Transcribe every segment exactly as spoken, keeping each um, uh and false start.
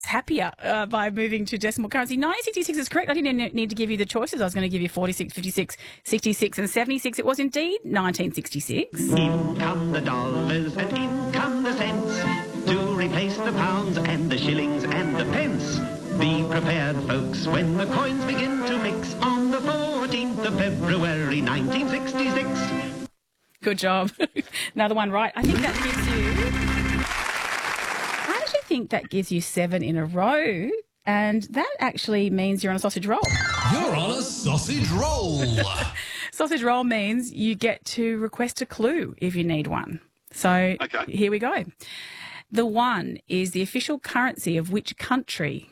happier uh, by moving to decimal currency. nineteen sixty-six is correct. I didn't need to give you the choices. I was going to give you forty-six, fifty-six, sixty-six and seventy-six. It was indeed nineteen sixty-six. In come the dollars and in come the cents to replace the pounds and the shillings and the pence. Be prepared, folks, when the coins begin to mix on the fourteenth of February, nineteen sixty-six. Good job. Another one right. I think that gives you... I actually think that gives you seven in a row, and that actually means you're on a sausage roll. You're on a sausage roll. Sausage roll means you get to request a clue if you need one. So Okay. Here we go. The one is the official currency of which country?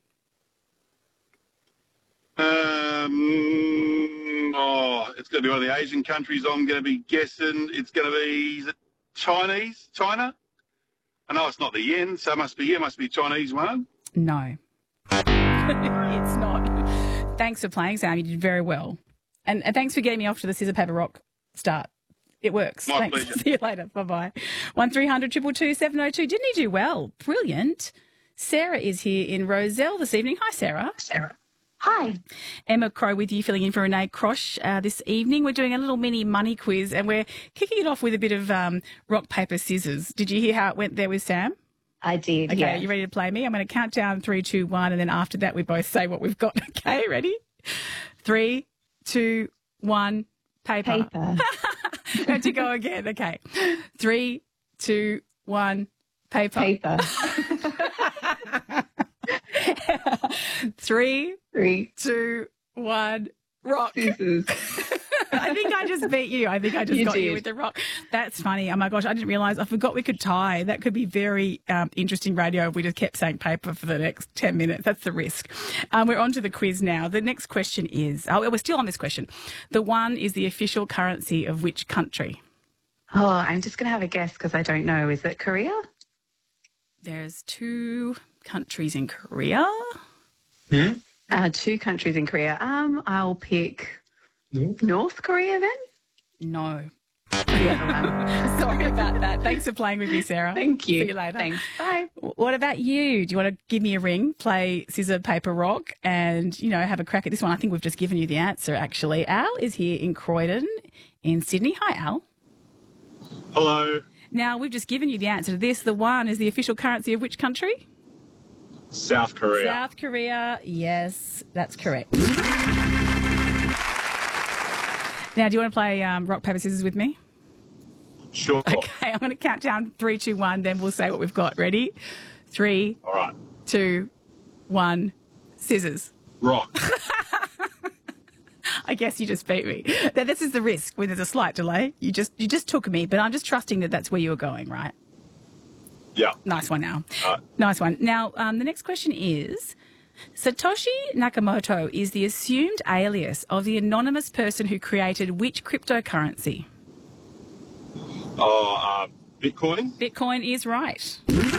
Um, oh, it's going to be one of the Asian countries. I'm going to be guessing it's going to be, is it Chinese? China? I know it's not the yen, so it must be, yeah, it must be a Chinese one. No. It's not. Thanks for playing, Sam. You did very well. And, and thanks for getting me off to the scissor, paper, rock start. It works. My Thanks. pleasure. See you later. Bye-bye. one three hundred two two two seven oh two. Didn't he do well? Brilliant. Sarah is here in Roselle this evening. Hi, Sarah. Sarah. Hi. Emma Crow with you, filling in for Renee Crosh uh, this evening. We're doing a little mini money quiz, and we're kicking it off with a bit of um, rock, paper, scissors. Did you hear how it went there with Sam? I did, Okay, yeah. you ready to play me? I'm going to count down three, two, one, and then after that we both say what we've got. Okay, ready? Three, two, one, paper. Paper. Have to go again. Okay. Three, two, one, paper. Paper. Three, Three. two, one, rock. Scissors. I think I just beat you. I think I just You got you did. with the rock. That's funny. Oh my gosh, I didn't realise. I forgot we could tie. That could be very um, interesting radio if we just kept saying paper for the next ten minutes. That's the risk. Um, we're on to the quiz now. The next question is, oh, we're still on this question. The one is the official currency of which country? Oh, I'm just going to have a guess because I don't know. Is it Korea? There's two countries in Korea. Hmm? Uh, two countries in Korea. Um, I'll pick North Korea then. No. The other one. Sorry about that. Thanks for playing with me, Sarah. Thank you. See you later. Thanks. Bye. What about you? Do you want to give me a ring, play scissor, paper, rock, and, you know, have a crack at this one? I think we've just given you the answer, actually. Al is here in Croydon in Sydney. Hi, Al. Hello. Now, we've just given you the answer to this. The one is the official currency of which country? South Korea. South Korea. Yes, that's correct. Now, do you want to play um, rock, paper, scissors with me? Sure. Okay, I'm going to count down three, two, one, then we'll say what we've got. Ready? Three, All right. two, one, scissors. Rock. I guess you just beat me. Now, this is the risk when there's a slight delay. You just you just took me, but I'm just trusting that that's where you were going, right? Yeah. Nice one now. All right. Nice one. Now, um, the next question is, Satoshi Nakamoto is the assumed alias of the anonymous person who created which cryptocurrency? Oh, uh, Bitcoin. Bitcoin is right.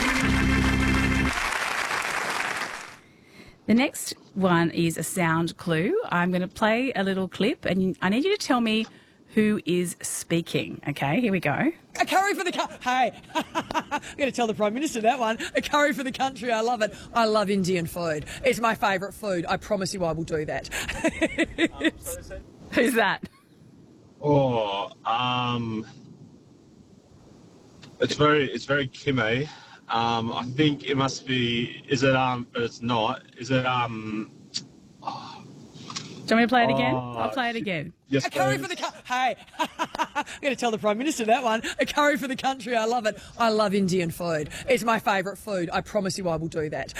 The next one is a sound clue. I'm going to play a little clip, and I need you to tell me who is speaking. Okay, here we go. A curry for the country. Hey, I'm going to tell the Prime Minister that one. A curry for the country. I love it. I love Indian food. It's my favourite food. I promise you I will do that. Who's that? Oh, um, it's very, it's very Kimmy. Um, I think it must be. Is it? Um, but it's not. Is it? Um. Do you want me to play it again? Oh, I'll play it again. Yes, A curry please. for the country. Hey, I'm going to tell the Prime Minister that one. A curry for the country. I love it. I love Indian food. It's my favourite food. I promise you I will do that.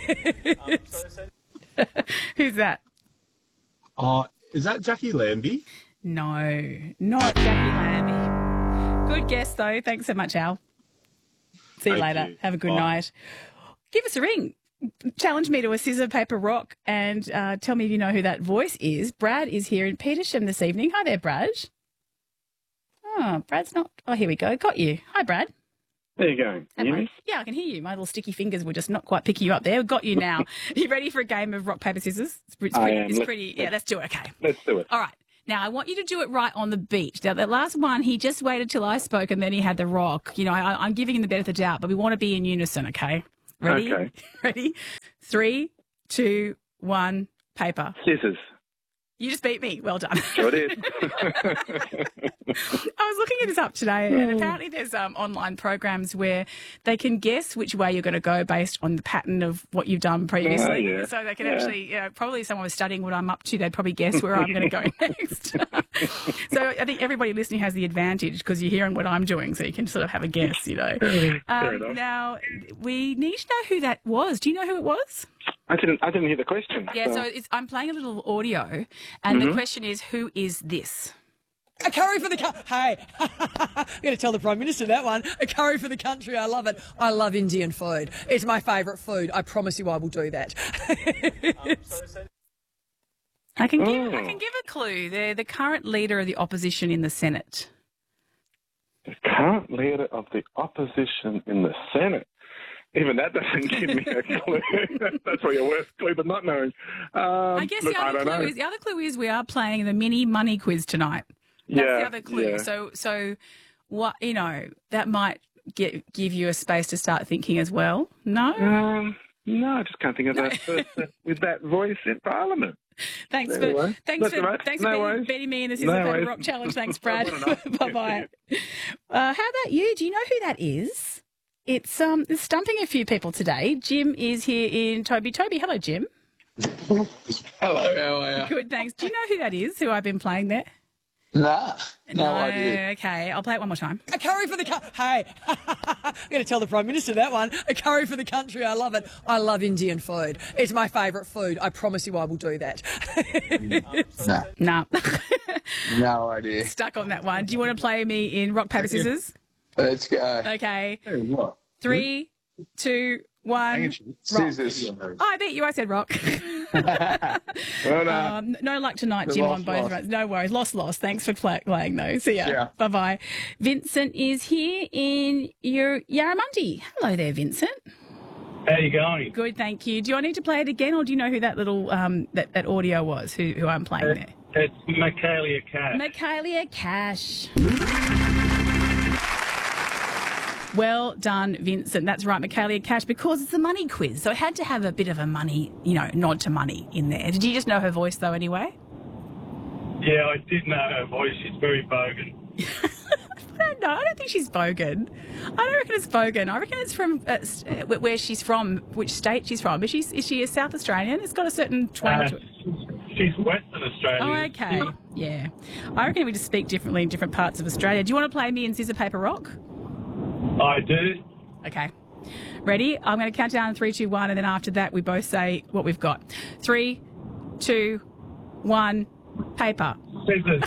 Who's that? Oh, is that Jackie Lambie? No, not Jackie Lambie. Good guess, though. Thanks so much, Al. See you Thank later. you. Have a good Bye. night. Give us a ring. Challenge me to a scissor, paper, rock, and uh, tell me if you know who that voice is. Brad is here in Petersham this evening. Hi there, Brad. Oh, Brad's not. Oh, here we go. Got you. Hi, Brad. There you go. Hey, You mate. Yeah, I can hear you. My little sticky fingers were just not quite picking you up there. Got you now. Are you ready for a game of rock, paper, scissors? It's, pre- it's I pretty. am. It's Let's- pretty. Yeah, let's do it. Okay. Let's do it. All right. Now, I want you to do it right on the beat. Now, that last one, he just waited till I spoke and then he had the rock. You know, I, I'm giving him the benefit of the doubt, but we want to be in unison, okay? Ready? Okay. Ready? Three, two, one, paper. Scissors. You just beat me. Well done. Sure did. I was looking this up today, and apparently there's um, online programs where they can guess which way you're going to go based on the pattern of what you've done previously. Oh, yeah. So they can Yeah. actually, you know, probably if someone was studying what I'm up to, they'd probably guess where I'm going to go next. So I think everybody listening has the advantage because you're hearing what I'm doing, so you can sort of have a guess, you know. Um, enough. now, we need to know who that was. Do you know who it was? I didn't. I didn't hear the question. Yeah, so it's, I'm playing a little audio, and the question is, who is this? A curry for the country. Hey, I'm going to tell the Prime Minister that one. A curry for the country. I love it. I love Indian food. It's my favourite food. I promise you I will do that. I can give Oh. I can give a clue. They're the current leader of the opposition in the Senate. The current leader of the opposition in the Senate. Even that doesn't give me a clue. That's probably a worse clue than not knowing. Um, I guess look, the I other don't clue know. is the other clue is we are playing the mini money quiz tonight. That's yeah, the other clue. yeah. So so what you know, that might get give you a space to start thinking as well. No? Um, no, I just can't think of that person with that voice in Parliament. Thanks Anyway, for thanks that's for all right. thanks No for beating, worries. beating me in the Scissor No Paper worries. Rock Challenge. Thanks, Brad. Well done. Bye bye. Uh, how about you? Do you know who that is? It's um it's stumping a few people today. Jim is here in Toby. Toby, hello, Jim. Hello, how are you? Good, thanks. Do you know who that is? Who I've been playing there? Nah, no, idea. Okay, I'll play it one more time. A curry for the country. Hey, I'm going to tell the Prime Minister that one. A curry for the country. I love it. I love Indian food. It's my favourite food. I promise you I will do that. Nah, Nah. no idea. Stuck on that one. Do you want to play me in rock, paper, scissors? Let's go. Okay. Hey, what? Three, two, one. Scissors. Oh, I beat you. I said rock. Well done. um, no luck tonight, Jim, lost, on both lost. fronts. No worries. Lost, lost. Thanks for play- playing, though. See ya. Yeah. Bye-bye. Vincent is here in your Yarramundi. Hello there, Vincent. How you going? Good, thank you. Do I need to play it again, or do you know who that little um, that, that audio was, who, who I'm playing there? It's Michaelia Cash. Michaelia Cash. Well done, Vincent. That's right, Michaelia Cash, because it's a money quiz. So it had to have a bit of a money, you know, nod to money in there. Did you just know her voice, though, anyway? Yeah, I did know her voice. She's very bogan. I don't know. I don't think she's bogan. I don't reckon it's bogan. I reckon it's from uh, s- uh, where she's from, which state she's from. Is she, is she a South Australian? It's got a certain twang Uh, to it. she's Western Australian. Oh, okay. Yeah. I reckon we just speak differently in different parts of Australia. Do you want to play me in Scissor, Paper, Rock? I do. Okay. Ready? I'm going to count down three, two, one, and then after that we both say what we've got. Three, two, one, paper. Scissors.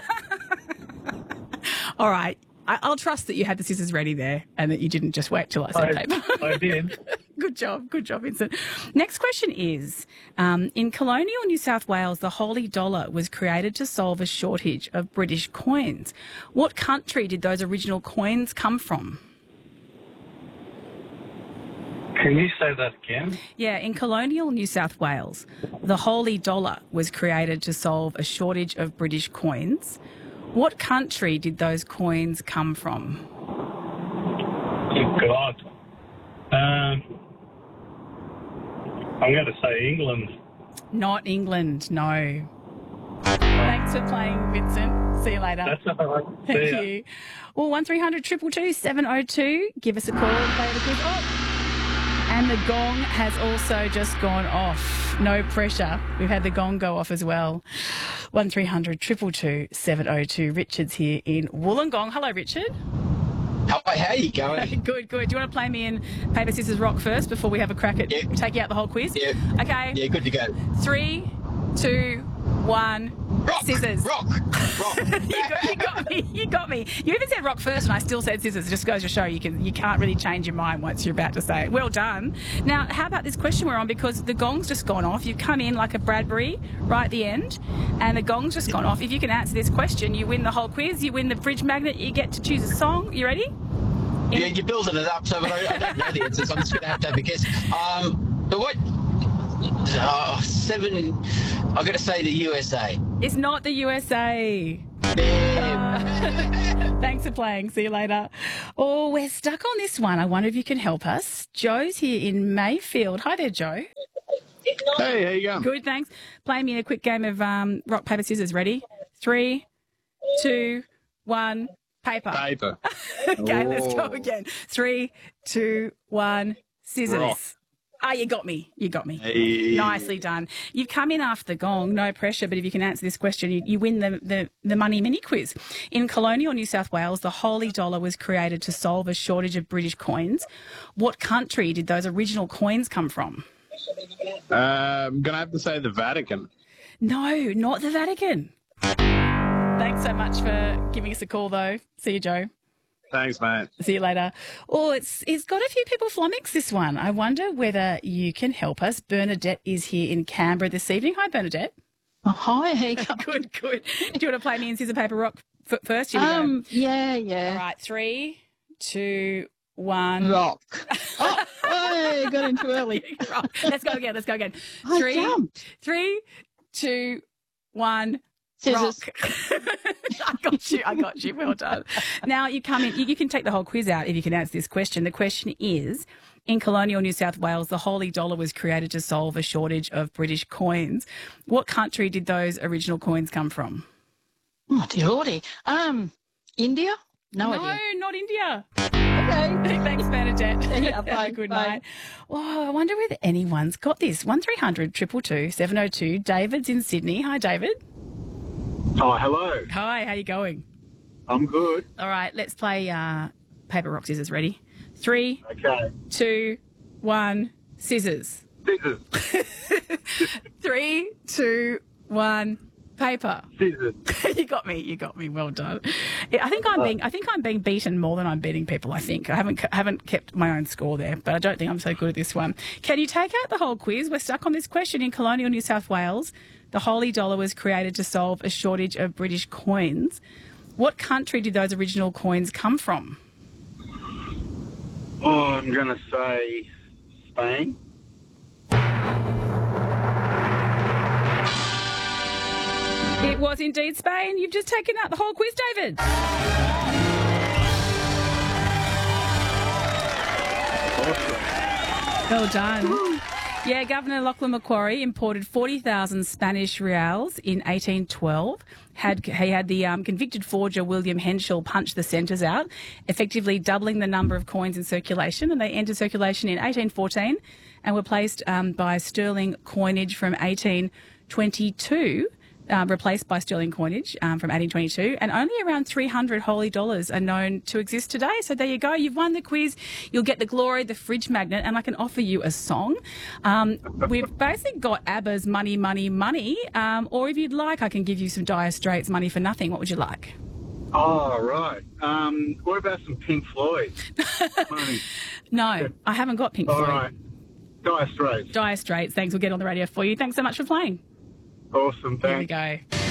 All right. I- I'll trust that you had the scissors ready there and that you didn't just wait till I said I, paper. I did. Good job. Good job, Vincent. Next question is, um, in colonial New South Wales, the holy dollar was created to solve a shortage of British coins. What country did those original coins come from? Can you say that again? Yeah, in colonial New South Wales, the holy dollar was created to solve a shortage of British coins. What country did those coins come from? Oh, God. Um, I'm going to say England. Not England, no. Thanks for playing, Vincent. See you later. That's all right. Thank See ya. you. Well, one three hundred two two two seven oh two. Give us a call and play the quiz. Oh! And the gong has also just gone off. No pressure. We've had the gong go off as well. one three hundred two two two seven oh two. Richard's here in Wollongong. Hello, Richard. How, how you going? Good, good. Do you want to play me in Paper, Scissors, Rock first before we have a crack at Yeah. taking out the whole quiz? Yeah. Okay. Yeah, good to go. Three, two, one. Rock. Scissors. Rock. Rock. you, got, you got me. You got me. You even said rock first, and I still said scissors. It just goes to show you can you can't really change your mind once you're about to say it. Well done. Now, how about this question we're on? Because the gong's just gone off. You've come in like a Bradbury right at the end, and the gong's just gone off. If you can answer this question, you win the whole quiz. You win the fridge magnet. You get to choose a song. You ready? Yeah, you're building it up, so but I, I don't know the answers. I'm just going to have to have a guess. Um, but what? Oh, seven. I've got to say the U S A. It's not the U S A. Damn. Thanks for playing. See you later. Oh, we're stuck on this one. I wonder if you can help us. Joe's here in Mayfield. Hi there, Joe. Hey, how you going? Good, thanks. Play me in a quick game of um, rock, paper, scissors. Ready? Three, two, one, paper. Paper. Okay, Oh. let's go again. Three, two, one, scissors. Rock. Ah, you got me. You got me. Hey. Nicely done. You've come in after the gong, no pressure, but if you can answer this question, you, you win the, the, the money mini quiz. In colonial New South Wales, the holy dollar was created to solve a shortage of British coins. What country did those original coins come from? Uh, I'm going to have to say the Vatican. No, not the Vatican. Thanks so much for giving us a call, though. See you, Joe. Thanks, mate. See you later. Oh, it's it's got a few people flummox this one. I wonder whether you can help us. Bernadette is here in Canberra this evening. Hi, Bernadette. Oh, hi, how you going? Good, good. Do you want to play me in scissor, paper, rock f- first? Here we Um, go. yeah, yeah. All right, three, two, one. Rock. Oh, hey, got in too early. Rock. Let's go again. Let's go again. I Three, jumped. three, two, one. Scissors. Rock. I got you. I got you. Well done. Now you come in. You, you can take the whole quiz out if you can answer this question. The question is: in colonial New South Wales, the holy dollar was created to solve a shortage of British coins. What country did those original coins come from? Oh, dear lordy. Um, India? No, No, idea. not India. Okay. Thanks, Bernadette. Yeah, Have bye, a good bye. night. Oh, I wonder whether anyone's got this. One three hundred two two two seven oh two. David's in Sydney. Hi, David. Oh, hello. Hi, how you going? I'm good. All right, let's play uh, paper, rock, scissors. Ready? Three, Okay. two, one, scissors. Scissors. Three, two, one, paper. Scissors. You got me. You got me. Well done. Yeah, I think I'm being. I think I'm being beaten more than I'm beating people. I think I haven't. I haven't kept my own score there, but I don't think I'm so good at this one. Can you take out the whole quiz? We're stuck on this question. In colonial New South Wales, the holy dollar was created to solve a shortage of British coins. What country did those original coins come from? Oh, I'm going to say Spain. It was indeed Spain. You've just taken out the whole quiz, David. Well done. Yeah, Governor Lachlan Macquarie imported forty thousand Spanish reals in eighteen twelve. Had, he had the um, convicted forger William Henschel punch the centres out, effectively doubling the number of coins in circulation. And they entered circulation in eighteen fourteen and were placed um, by sterling coinage from eighteen twenty-two. Um, replaced by sterling coinage um, from eighteen twenty-two, and only around three hundred holy dollars are known to exist today. So there you go. You've won the quiz. You'll get the glory, the fridge magnet, and I can offer you a song. Um, we've basically got ABBA's Money, Money, Money, um, or if you'd like, I can give you some Dire Straits, Money for Nothing. What would you like? Oh, right. Um, what about some Pink Floyd? Money. No, I haven't got Pink All Floyd. right. Dire Straits. Dire Straits. Thanks. We'll get on the radio for you. Thanks so much for playing. Awesome. Here we Thanks. go.